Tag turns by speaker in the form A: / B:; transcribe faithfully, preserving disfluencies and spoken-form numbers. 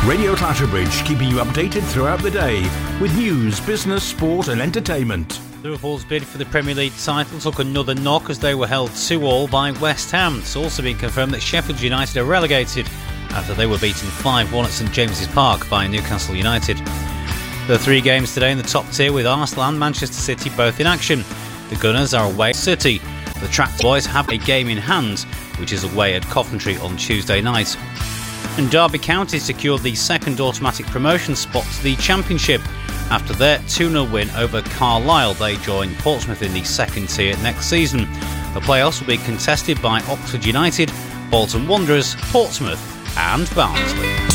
A: Radio Clatterbridge, keeping you updated throughout the day with news, business, sport and entertainment.
B: Liverpool's bid for the Premier League title took another knock as they were held two all by West Ham. It's also been confirmed that Sheffield United are relegated after they were beaten five one at St James's Park by Newcastle United. There are three games today in the top tier with Arsenal and Manchester City both in action. The Gunners are away at City. The Track Boys have a game in hand, which is away at Coventry on Tuesday night. And Derby County secured the second automatic promotion spot to the Championship. After their two nil win over Carlisle, they join Portsmouth in the second tier next season. The playoffs will be contested by Oxford United, Bolton Wanderers, Portsmouth and Barnsley.